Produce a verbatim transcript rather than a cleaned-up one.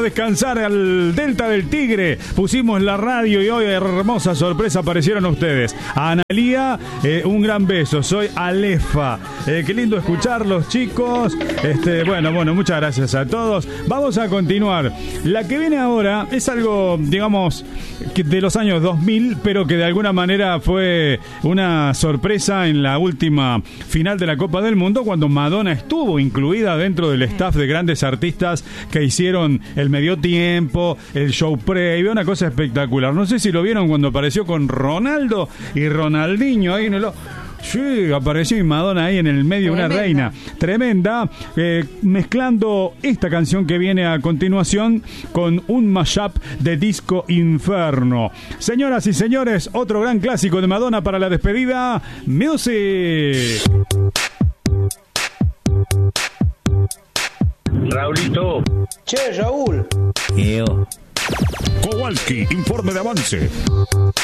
descansar al Delta del Tigre. Pusimos la radio y hoy, hermosa sorpresa, aparecieron ustedes. A Analía, eh, un gran beso. Soy Alefa. Eh, qué lindo escucharlos, chicos. Este, bueno, bueno, muchas gracias a todos. Vamos a continuar. La que viene ahora es algo, digamos, que de los años dos mil, pero que de alguna manera fue una sorpresa en la última final de la Copa del Mundo, cuando Madonna estuvo incluida dentro del staff de grandes artistas que hicieron el medio tiempo, el show previo, una cosa espectacular. No sé si lo vieron cuando apareció con Ronaldo y Ronaldinho ahí en el... Sí, apareció Madonna ahí en el medio, tremenda. Una reina tremenda, eh, mezclando esta canción que viene a continuación con un mashup de Disco Inferno. Señoras y señores, otro gran clásico de Madonna para la despedida. Music. Raulito. Che, Raúl. Kowalski, informe de avance.